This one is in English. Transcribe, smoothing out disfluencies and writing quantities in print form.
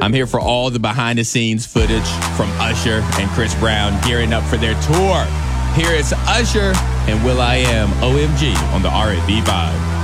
I'm here for all the behind-the-scenes footage from Usher and Chris Brown gearing up for their tour. Here is Usher and will.i.am OMG on the R&B Vibe.